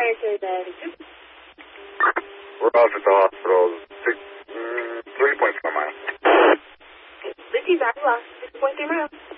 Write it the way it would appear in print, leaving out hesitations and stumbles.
Roger that. Roger to hospital. 3.4 miles. Lizzie's out. 6.3 miles.